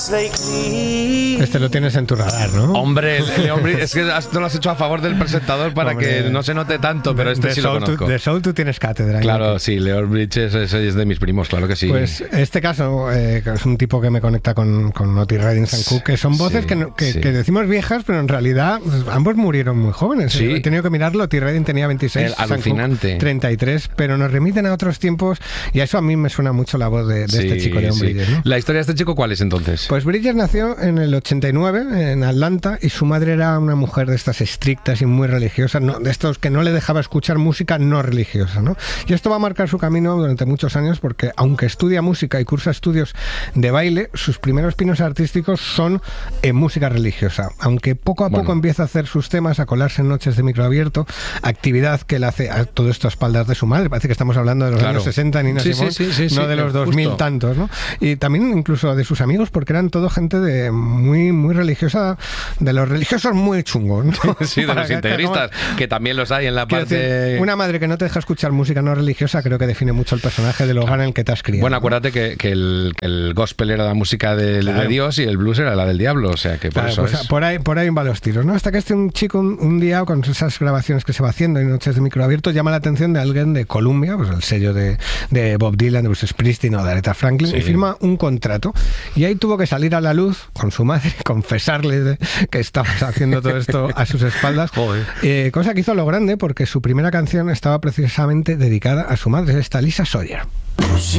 Este lo tienes en tu radar, ¿no? Hombre, Leon Bridges, es que esto lo has hecho a favor del presentador para que no se note tanto, pero este sí lo conozco. De Soul tú tienes cátedra. Claro, sí, Leon Bridges es de mis primos, claro que sí. Pues este caso, que es un tipo que me conecta con Otis Redding and Cook, que son voces que decimos viejas, pero en realidad ambos murieron muy jóvenes. Sí. He tenido que mirarlo, Otis Redding tenía 26, alucinante. 33, pero nos remiten a otros tiempos y a eso a mí me suena mucho la voz de este chico, Leon Bridges, ¿no? ¿La historia de este chico cuál es entonces? Pues Bridges nació en el 89 en Atlanta y su madre era una mujer de estas estrictas y muy religiosas, de estos que no le dejaba escuchar música no religiosa, ¿no? Y esto va a marcar su camino durante muchos años porque aunque estudia música y cursa estudios de baile, sus primeros pinos artísticos son en música religiosa, aunque poco a poco empieza a hacer sus temas, a colarse en noches de micro abierto, actividad que él hace a todo esto a espaldas de su madre. Parece que estamos hablando de los años 60, Nina Simone, no de los 2000 tantos, ¿no? Y también incluso de sus amigos, porque eran todo gente de muy, muy religiosa, de los religiosos muy chungos, ¿no? Sí, de los integristas, que también los hay en la parte... Decir, una madre que no te deja escuchar música no religiosa creo que define mucho el personaje del hogar en el que te has criado. Bueno, acuérdate que el gospel era la música de Dios y el blues era la del diablo, o sea que por eso pues por ahí van los tiros, ¿no? Hasta que un chico un día, con esas grabaciones que se va haciendo en noches de micro abierto, llama la atención de alguien de Columbia, pues el sello de Bob Dylan, de Bruce Springsteen o de Aretha Franklin, y firma un contrato. Y ahí tuvo que salir a la luz con su madre, confesarle que estaba haciendo todo esto a sus espaldas. Cosa que hizo a lo grande, porque su primera canción estaba precisamente dedicada a su madre, esta Lisa Sawyer.